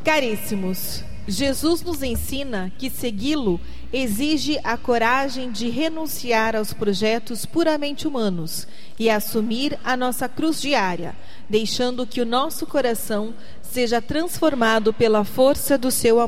Caríssimos, Jesus nos ensina que segui-lo exige a coragem de renunciar aos projetos puramente humanos e assumir a nossa cruz diária, deixando que o nosso coração seja transformado pela força do seu amor.